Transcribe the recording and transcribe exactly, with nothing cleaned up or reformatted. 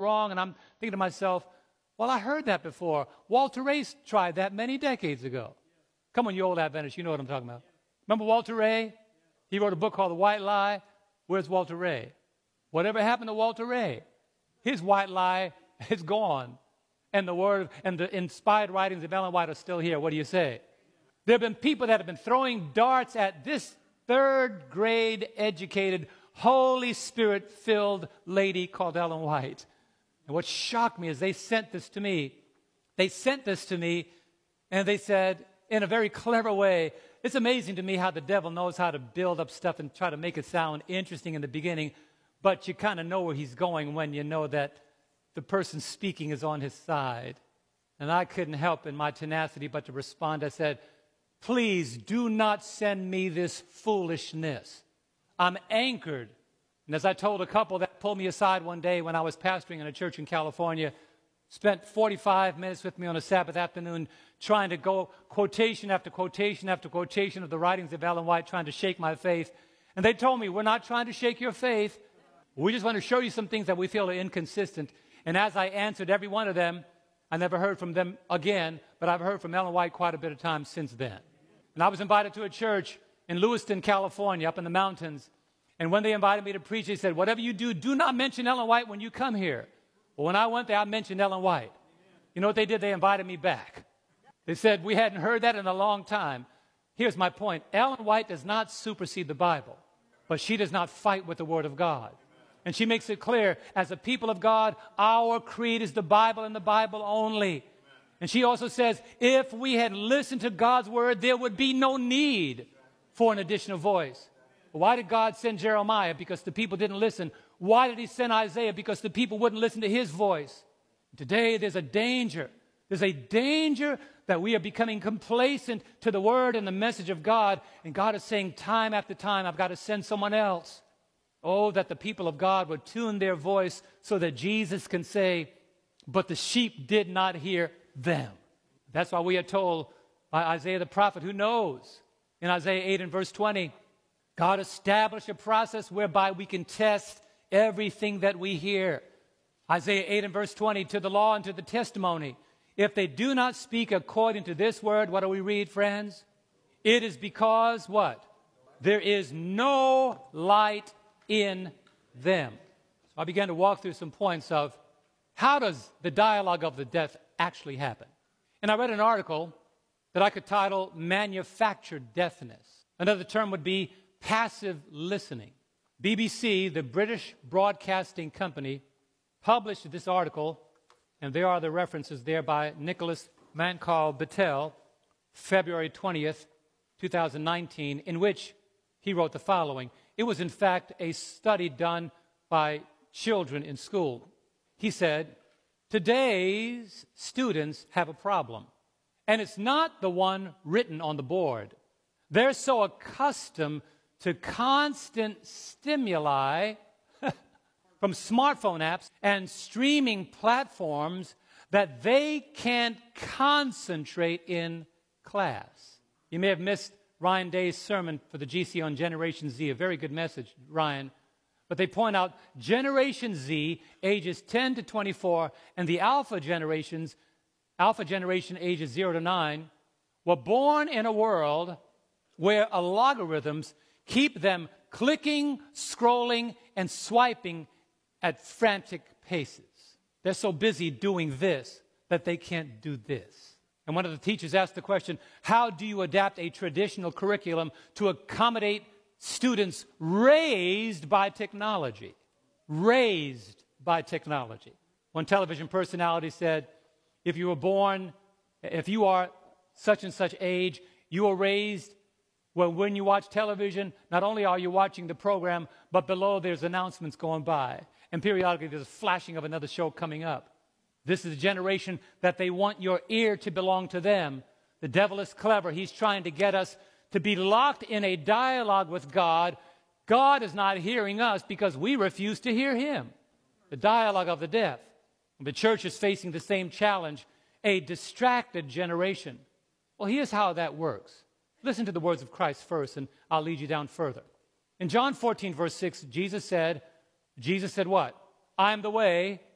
wrong. And I'm thinking to myself, well, I heard that before. Walter Ray tried that many decades ago. Come on, you old Adventists, you know what I'm talking about. Remember Walter Ray? He wrote a book called The White Lie. Where's Walter Ray? Whatever happened to Walter Ray? His white lie is gone. And the word and the inspired writings of Ellen White are still here. What do you say? There have been people that have been throwing darts at this third grade educated, Holy Spirit filled lady called Ellen White. And what shocked me is they sent this to me. They sent this to me and they said in a very clever way, it's amazing to me how the devil knows how to build up stuff and try to make it sound interesting in the beginning, but you kind of know where he's going when you know that the person speaking is on his side. And I couldn't help in my tenacity but to respond. I said, please do not send me this foolishness. I'm anchored. And as I told a couple that pulled me aside one day when I was pastoring in a church in California, spent forty-five minutes with me on a Sabbath afternoon trying to go quotation after quotation after quotation of the writings of Ellen White, trying to shake my faith. And they told me, we're not trying to shake your faith. We just want to show you some things that we feel are inconsistent. And as I answered every one of them, I never heard from them again, but I've heard from Ellen White quite a bit of time since then. And I was invited to a church in Lewiston, California, up in the mountains. And when they invited me to preach, they said, whatever you do, do not mention Ellen White when you come here. Well, when I went there, I mentioned Ellen White. You know what they did? They invited me back. They said, we hadn't heard that in a long time. Here's my point. Ellen White does not supersede the Bible, but she does not fight with the Word of God. And she makes it clear, as a people of God, our creed is the Bible and the Bible only. And she also says, if we had listened to God's Word, there would be no need for an additional voice. Why did God send Jeremiah? Because the people didn't listen. Why did he send Isaiah? Because the people wouldn't listen to his voice. Today, there's a danger. There's a danger that we are becoming complacent to the Word and the message of God. And God is saying time after time, I've got to send someone else. Oh, that the people of God would tune their voice so that Jesus can say, but the sheep did not hear them. That's why we are told by Isaiah the prophet, who knows? In Isaiah eight and verse twenty, God established a process whereby we can test everything that we hear. Isaiah eight and verse twenty, to the law and to the testimony. If they do not speak according to this word, what do we read, friends? It is because what? There is no light in them. So I began to walk through some points of how does the dialogue of the deaf actually happen? And I read an article that I could title Manufactured Deafness. Another term would be passive listening. B B C, the British Broadcasting Company, published this article, and there are the references there by Nicholas Mankell-Battelle, February twentieth, two thousand nineteen, in which he wrote the following. It was, in fact, a study done by children in school. He said, today's students have a problem, and it's not the one written on the board. They're so accustomed to constant stimuli from smartphone apps and streaming platforms that they can't concentrate in class. You may have missed Ryan Day's sermon for the G C on Generation Z, a very good message, Ryan. But they point out Generation Z, ages ten to twenty-four, and the Alpha generations, Alpha generation ages zero to nine, were born in a world where algorithms keep them clicking, scrolling, and swiping at frantic paces. They're so busy doing this that they can't do this. And one of the teachers asked the question, how do you adapt a traditional curriculum to accommodate students raised by technology? Raised by technology. One television personality said, if you were born, if you are such and such age, you were raised well, when you watch television, not only are you watching the program, but below there's announcements going by. And periodically there's a flashing of another show coming up. This is a generation that they want your ear to belong to them. The devil is clever. He's trying to get us to be locked in a dialogue with God. God is not hearing us because we refuse to hear him. The dialogue of the deaf. The church is facing the same challenge, a distracted generation. Well, here's how that works. Listen to the words of Christ first, and I'll lead you down further. In John fourteen, verse six, Jesus said, Jesus said what? I am the way,